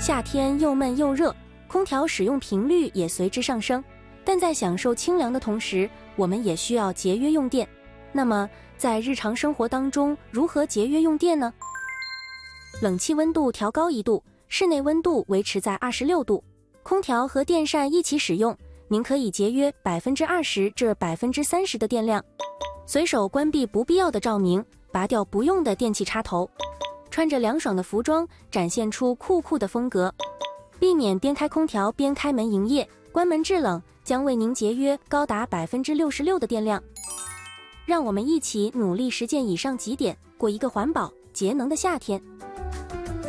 夏天又闷又热，空调使用频率也随之上升。但在享受清凉的同时，我们也需要节约用电。那么，在日常生活当中，如何节约用电呢？冷气温度调高1度，室内温度维持在26度，空调和电扇一起使用，您可以节约20%至30%的电量。随手关闭不必要的照明，拔掉不用的电器插头，穿着凉爽的服装，展现出酷酷的风格。避免边开空调边开门营业，关门制冷将为您节约高达66%的电量。让我们一起努力实践以上几点，过一个环保节能的夏天。